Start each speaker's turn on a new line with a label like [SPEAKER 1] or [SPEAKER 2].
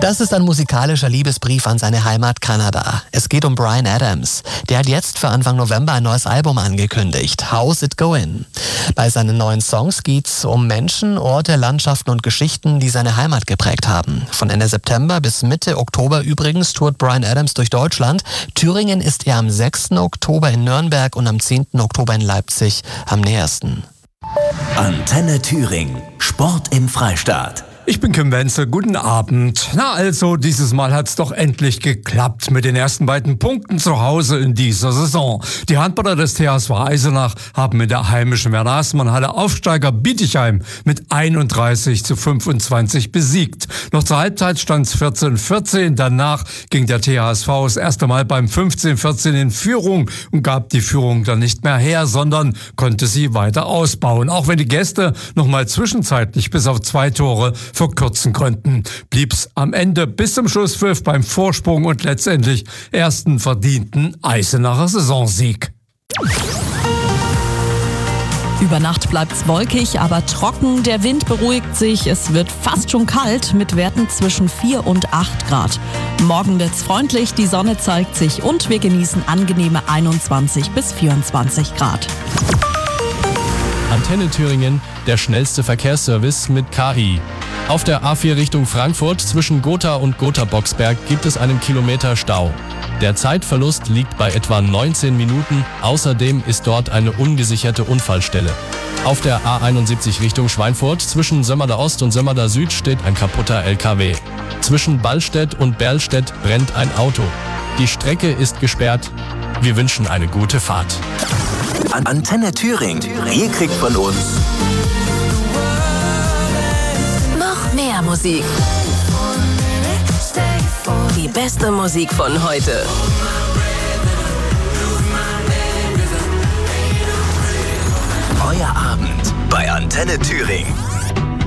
[SPEAKER 1] Das ist ein musikalischer Liebesbrief an seine Heimat Kanada. Es geht um Bryan Adams. Der hat jetzt für Anfang November ein neues Album angekündigt, How's It Goin'? Bei seinen neuen Songs geht's um Menschen, Orte, Landschaften und Geschichten, die seine Heimat geprägt haben. Von Ende September bis Mitte Oktober übrigens tourt Bryan Adams durch Deutschland. Thüringen ist er am 6. Oktober in Nürnberg und am 10. Oktober in Leipzig am nähersten.
[SPEAKER 2] Antenne Thüringen. Sport im Freistaat.
[SPEAKER 3] Ich bin Kim Wenzel, guten Abend. Na also, dieses Mal hat's doch endlich geklappt mit den ersten beiden Punkten zu Hause in dieser Saison. Die Handballer des THSV Eisenach haben in der heimischen Werner-Haßmann-Halle Aufsteiger Bietigheim mit 31:25 besiegt. Noch zur Halbzeit stand's 14:14. Danach ging der THSV das erste Mal beim 15:14 in Führung und gab die Führung dann nicht mehr her, sondern konnte sie weiter ausbauen. Auch wenn die Gäste nochmal zwischenzeitlich bis auf 2 Tore verkürzen konnten, blieb's am Ende bis zum Schlusspfiff beim Vorsprung und letztendlich ersten verdienten Eisenacher Saisonsieg.
[SPEAKER 4] Über Nacht bleibt's wolkig, aber trocken. Der Wind beruhigt sich. Es wird fast schon kalt mit Werten zwischen 4 und 8 Grad. Morgen wird's freundlich, die Sonne zeigt sich und wir genießen angenehme 21 bis 24 Grad.
[SPEAKER 5] Antenne Thüringen, der schnellste Verkehrsservice mit KI. Auf der A4 Richtung Frankfurt zwischen Gotha und Gotha-Boxberg gibt es einen Kilometer Stau. Der Zeitverlust liegt bei etwa 19 Minuten. Außerdem ist dort eine ungesicherte Unfallstelle. Auf der A71 Richtung Schweinfurt zwischen Sömmerda Ost und Sömmerda Süd steht ein kaputter LKW. Zwischen Ballstedt und Berlstedt brennt ein Auto. Die Strecke ist gesperrt. Wir wünschen eine gute Fahrt.
[SPEAKER 2] Antenne Thüringen. Ihr kriegt von uns
[SPEAKER 6] mehr Musik. Die beste Musik von heute.
[SPEAKER 2] Euer Abend bei Antenne Thüringen.